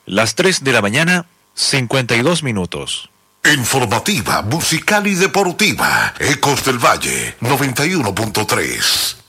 Las 3 de la mañana, 52 minutos. Informativa, musical y deportiva. Ecos del Valle, 91.3.